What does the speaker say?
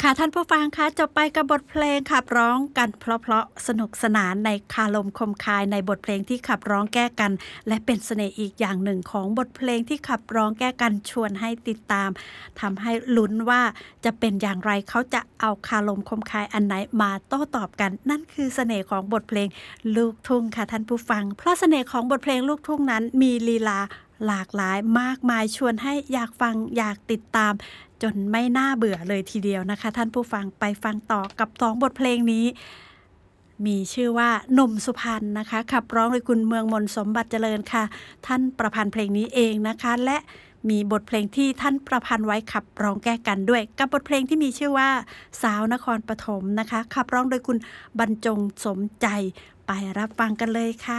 ค่ะท่านผู้ฟังคะจบไปกับบทเพลงขับร้องกันเพราะๆสนุกสนานในคารมคมคายในบทเพลงที่ขับร้องแก้กันและเป็นเสน่ห์อีกอย่างหนึ่งของบทเพลงที่ขับร้องแก้กันชวนให้ติดตามทำให้ลุ้นว่าจะเป็นอย่างไรเขาจะเอาคารมคมคายอันไหนมาโต้ตอบกันนั่นคือเสน่ห์ของบทเพลงลูกทุ่งค่ะท่านผู้ฟังเพราะเสน่ห์ของบทเพลงลูกทุ่งนั้นมีลีลาหลากหลายมากมายชวนให้อยากฟังอยากติดตามจนไม่น่าเบื่อเลยทีเดียวนะคะท่านผู้ฟังไปฟังต่อกับ2บทเพลงนี้มีชื่อว่าหนุ่มสุพรรณนะคะขับร้องโดยคุณเมืองมนสมบัติเจริญค่ะท่านประพันธ์เพลงนี้เองนะคะและมีบทเพลงที่ท่านประพันธ์ไว้ขับร้องแก้กันด้วยกับบทเพลงที่มีชื่อว่าสาวนครปฐมนะคะขับร้องโดยคุณบรรจงสมใจไปรับฟังกันเลยค่ะ